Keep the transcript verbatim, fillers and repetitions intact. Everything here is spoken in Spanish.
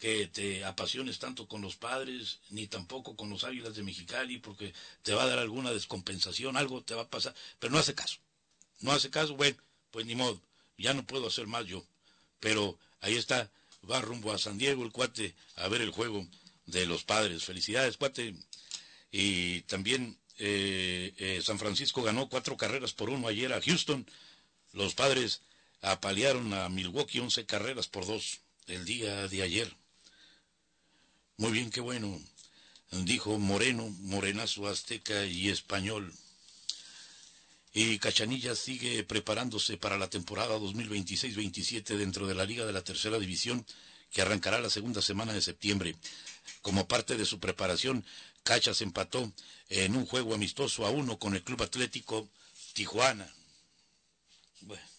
que te apasiones tanto con los Padres, ni tampoco con los Águilas de Mexicali, porque te va a dar alguna descompensación, algo te va a pasar, pero no hace caso. No hace caso, bueno, pues ni modo, ya no puedo hacer más yo. Pero ahí está, va rumbo a San Diego el cuate a ver el juego de los Padres. Felicidades, cuate. Y también eh, eh, San Francisco ganó cuatro carreras por uno ayer a Houston. Los Padres apalearon a Milwaukee once carreras por dos el día de ayer. Muy bien, qué bueno, dijo Moreno, morenazo azteca y español. Y Cachanilla sigue preparándose para la temporada dos mil veintiséis veintisiete dentro de la Liga de la Tercera División, que arrancará la segunda semana de septiembre. Como parte de su preparación, Cacha se empató en un juego amistoso a uno con el Club Atlético Tijuana. Bueno.